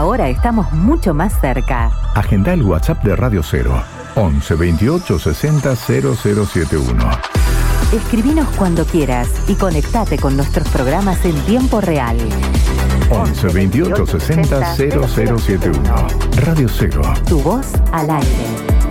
Ahora estamos mucho más cerca. Agenda el WhatsApp de Radio 0, 11 28 60 0071. Escribinos cuando quieras y conectate con nuestros programas en tiempo real. 11 28 60 0071. Radio 0. Tu voz al aire.